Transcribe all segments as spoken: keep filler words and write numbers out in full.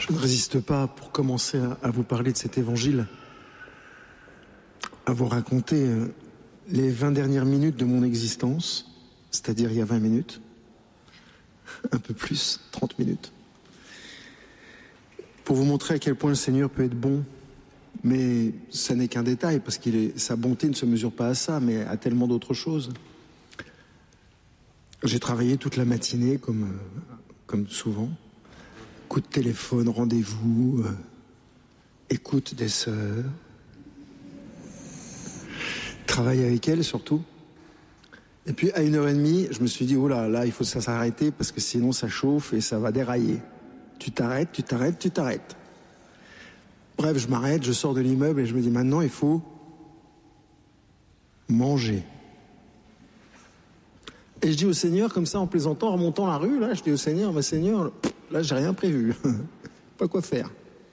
Je ne résiste pas, pour commencer à, à vous parler de cet évangile, à vous raconter euh, les vingt dernières minutes de mon existence, c'est-à-dire il y a vingt minutes, un peu plus, trente minutes, pour vous montrer à quel point le Seigneur peut être bon. Mais ça n'est qu'un détail, parce que sa bonté ne se mesure pas à ça, mais à tellement d'autres choses. J'ai travaillé toute la matinée, comme, euh, comme souvent. Coup de téléphone, rendez-vous, euh, écoute des sœurs. Travail avec elles, surtout. Et puis, à une heure et demie, je me suis dit, oh là, là, il faut ça s'arrêter, parce que sinon ça chauffe et ça va dérailler. Tu t'arrêtes, tu t'arrêtes, tu t'arrêtes. Bref, je m'arrête, je sors de l'immeuble et je me dis maintenant il faut manger. Et je dis au Seigneur, comme ça en plaisantant, en remontant la rue, là, je dis au Seigneur, bah, Seigneur, là j'ai rien prévu, pas quoi faire.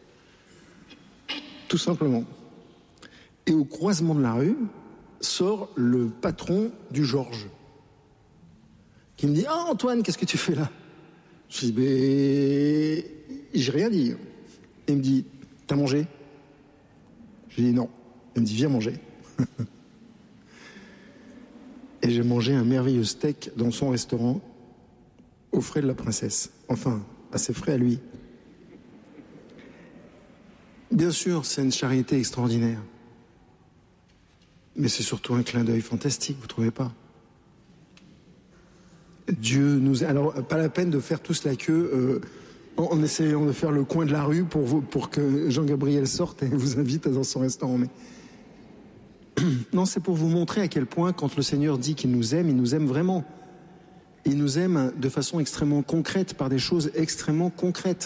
Tout simplement. Et au croisement de la rue, sort le patron du Georges, qui me dit, ah Antoine, qu'est-ce que tu fais là? Je dis, ben, j'ai rien dit. Il me dit, t'as mangé? J'ai dit non. Il me dit, viens manger. Et j'ai mangé un merveilleux steak dans son restaurant, aux frais de la princesse. Enfin, à ses frais à lui. Bien sûr, c'est une charité extraordinaire. Mais c'est surtout un clin d'œil fantastique, vous trouvez pas? Dieu nous... Alors, pas la peine de faire tous la queue... Euh, en essayant de faire le coin de la rue pour, vous, pour que Jean-Gabriel sorte et vous invite dans son restaurant. Mais... non, c'est pour vous montrer à quel point, quand le Seigneur dit qu'il nous aime, il nous aime vraiment. Il nous aime de façon extrêmement concrète, par des choses extrêmement concrètes.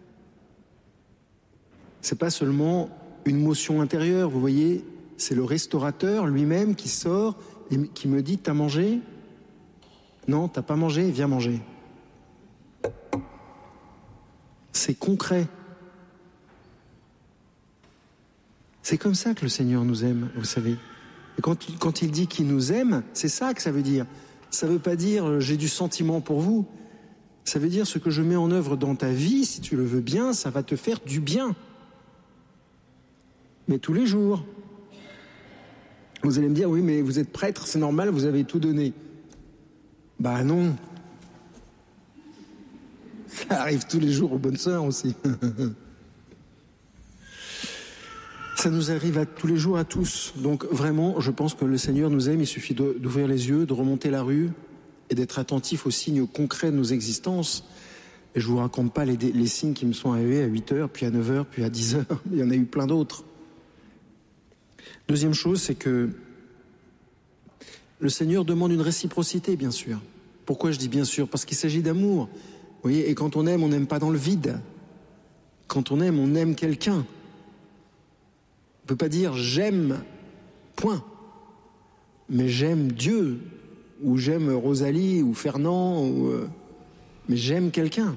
C'est pas seulement une motion intérieure, vous voyez, c'est le restaurateur lui-même qui sort et qui me dit « T'as mangé ? Non, t'as pas mangé ? Viens manger. » C'est concret. C'est comme ça que le Seigneur nous aime, vous savez. Et quand, quand il dit qu'il nous aime, c'est ça que ça veut dire. Ça ne veut pas dire j'ai du sentiment pour vous. Ça veut dire ce que je mets en œuvre dans ta vie, si tu le veux bien, ça va te faire du bien. Mais tous les jours. Vous allez me dire, oui, mais vous êtes prêtre, c'est normal, vous avez tout donné. Bah non. Ça arrive tous les jours aux bonnes sœurs aussi. Ça nous arrive à tous les jours à tous. Donc vraiment, je pense que le Seigneur nous aime. Il suffit de, d'ouvrir les yeux, de remonter la rue et d'être attentif aux signes concrets de nos existences. Et je vous raconte pas les, les signes qui me sont arrivés à huit heures, puis à neuf heures, puis à dix heures. Il y en a eu plein d'autres. Deuxième chose, c'est que le Seigneur demande une réciprocité, bien sûr. Pourquoi je dis bien sûr? Parce qu'il s'agit d'amour. Vous voyez, et quand on aime, on n'aime pas dans le vide. Quand on aime, on aime quelqu'un. On ne peut pas dire j'aime, point. Mais j'aime Dieu, ou j'aime Rosalie, ou Fernand, ou, euh, mais j'aime quelqu'un.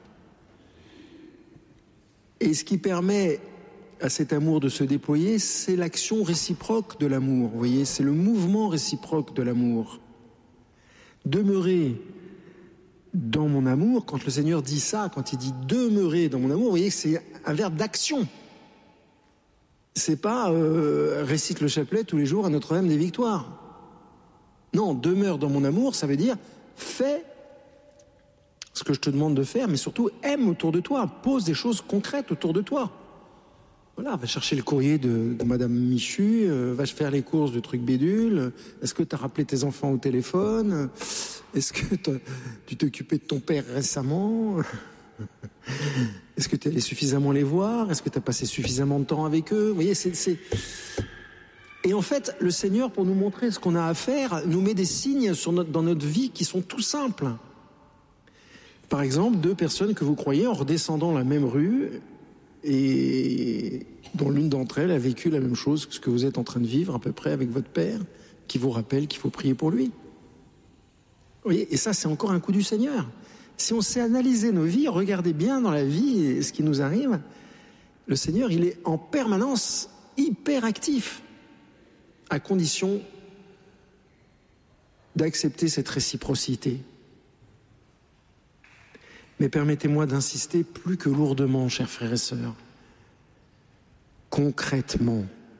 Et ce qui permet à cet amour de se déployer, c'est l'action réciproque de l'amour. Vous voyez, c'est le mouvement réciproque de l'amour. Demeurer dans mon amour, quand le Seigneur dit ça, quand il dit demeurer dans mon amour, vous voyez que c'est un verbe d'action. C'est pas euh, récite le chapelet tous les jours à Notre-Dame des Victoires. Non, demeure dans mon amour, ça veut dire fais ce que je te demande de faire, mais surtout aime autour de toi, pose des choses concrètes autour de toi. Voilà, va chercher le courrier de, de Madame Michu, euh, va faire les courses de trucs bédules. Est-ce que tu as rappelé tes enfants au téléphone? Est-ce que tu t'es occupé de ton père récemment? Est-ce que tu es allé suffisamment les voir? Est-ce que tu as passé suffisamment de temps avec eux? Vous voyez, c'est, c'est... Et en fait, le Seigneur, pour nous montrer ce qu'on a à faire, nous met des signes sur notre, dans notre vie qui sont tout simples. Par exemple, deux personnes que vous croyez en redescendant la même rue et dont l'une d'entre elles a vécu la même chose que ce que vous êtes en train de vivre à peu près avec votre père, qui vous rappelle qu'il faut prier pour lui. Vous voyez, et ça, c'est encore un coup du Seigneur. Si on sait analyser nos vies, regardez bien dans la vie et ce qui nous arrive, le Seigneur, il est en permanence hyper actif, à condition d'accepter cette réciprocité. Mais permettez-moi d'insister plus que lourdement, chers frères et sœurs, concrètement.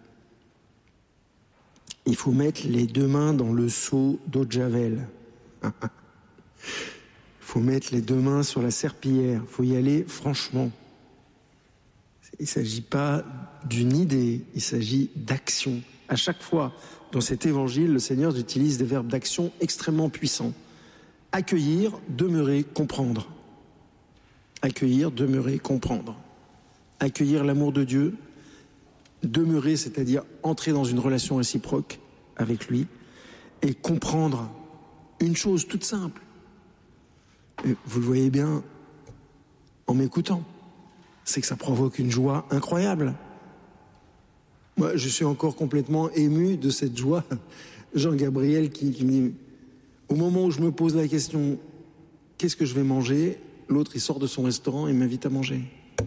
Il faut mettre les deux mains dans le seau d'eau de Javel. Il faut mettre les deux mains sur la serpillière. Il faut y aller franchement. Il ne s'agit pas d'une idée, il s'agit d'action. À chaque fois, dans cet évangile, le Seigneur utilise des verbes d'action extrêmement puissants. Accueillir, demeurer, comprendre. Accueillir, demeurer, comprendre. Accueillir l'amour de Dieu, demeurer, c'est-à-dire entrer dans une relation réciproque avec lui, et comprendre une chose toute simple. Et vous le voyez bien en m'écoutant, c'est que ça provoque une joie incroyable. Moi, je suis encore complètement ému de cette joie. Jean-Gabriel qui, qui me dit, au moment où je me pose la question, qu'est-ce que je vais manger? L'autre, il sort de son restaurant et m'invite à manger.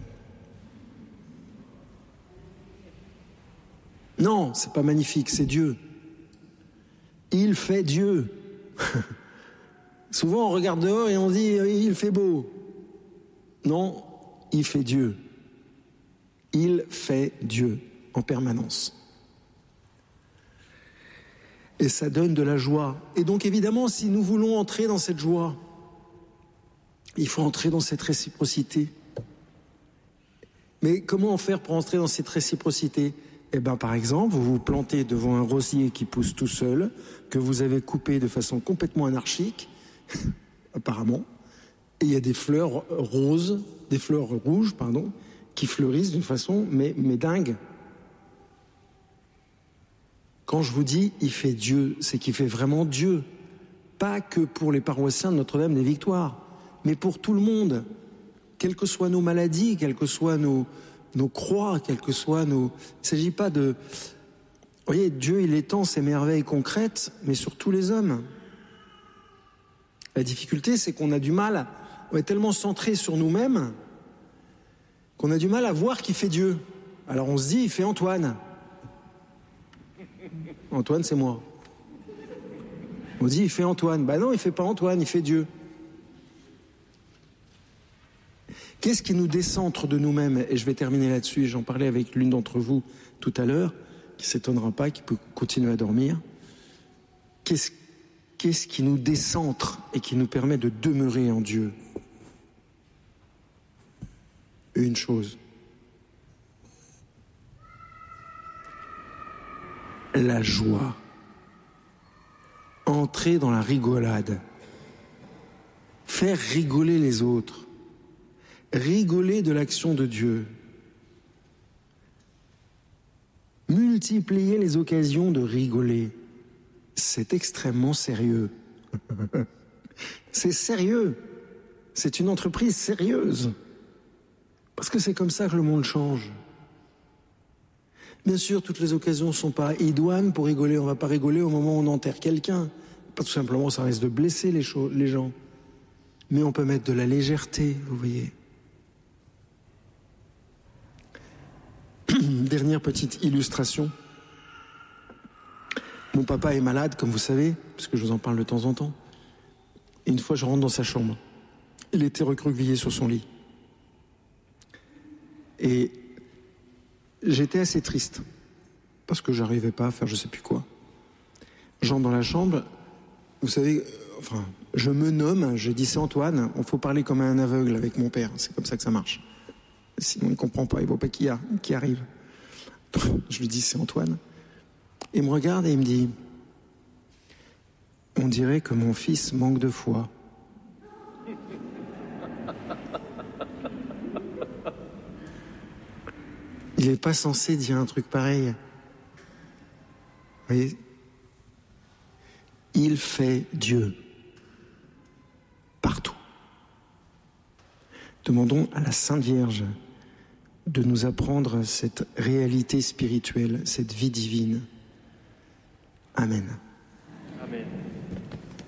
Non, c'est pas magnifique, c'est Dieu. Il fait Dieu. Souvent, on regarde dehors et on dit, il fait beau. Non, il fait Dieu. Il fait Dieu en permanence. Et ça donne de la joie. Et donc, évidemment, si nous voulons entrer dans cette joie, il faut entrer dans cette réciprocité. Mais comment faire pour entrer dans cette réciprocité? Eh bien, par exemple, vous vous plantez devant un rosier qui pousse tout seul, que vous avez coupé de façon complètement anarchique, apparemment, et il y a des fleurs roses, des fleurs rouges, pardon, qui fleurissent d'une façon, mais, mais dingue. Quand je vous dis « il fait Dieu », c'est qu'il fait vraiment Dieu. Pas que pour les paroissiens de Notre-Dame des Victoires, mais pour tout le monde. Quelles que soient nos maladies, quelles que soient nos, nos croix, quelles que soient nos... Il ne s'agit pas de... Vous voyez, Dieu, il étend ses merveilles concrètes, mais sur tous les hommes. La difficulté, c'est qu'on a du mal, on est tellement centré sur nous-mêmes, qu'on a du mal à voir qui fait Dieu. Alors on se dit, il fait Antoine. Antoine, c'est moi. On dit, il fait Antoine. Ben non, il ne fait pas Antoine, il fait Dieu. Qu'est-ce qui nous décentre de nous-mêmes? Et je vais terminer là-dessus, et j'en parlais avec l'une d'entre vous tout à l'heure, qui ne s'étonnera pas, qui peut continuer à dormir. Qu'est-ce, qu'est-ce qui nous décentre et qui nous permet de demeurer en Dieu? Une chose. La joie. Entrer dans la rigolade. Faire rigoler les autres. Rigoler de l'action de Dieu. Multiplier les occasions de rigoler. C'est extrêmement sérieux. C'est sérieux. C'est une entreprise sérieuse. Parce que c'est comme ça que le monde change. Bien sûr, toutes les occasions ne sont pas idoines pour rigoler. On ne va pas rigoler au moment où on enterre quelqu'un. Pas tout simplement, ça risque de blesser les, cho- les gens. Mais on peut mettre de la légèreté, vous voyez. Dernière petite illustration. Mon papa est malade, comme vous savez, parce que je vous en parle de temps en temps. Et une fois, je rentre dans sa chambre. Il était recroquevillé sur son lit. Et j'étais assez triste, parce que j'arrivais pas à faire je sais plus quoi. J'entre dans la chambre, vous savez, enfin, je me nomme, je dis c'est Antoine, il faut parler comme un aveugle avec mon père, c'est comme ça que ça marche. Sinon il ne comprend pas, il ne voit pas qui, a, qui arrive. Je lui dis c'est Antoine. Il me regarde et il me dit, on dirait que mon fils manque de foi. Il n'est pas censé dire un truc pareil. Vous voyez ? Il fait Dieu. Partout. Demandons à la Sainte Vierge de nous apprendre cette réalité spirituelle, cette vie divine. Amen.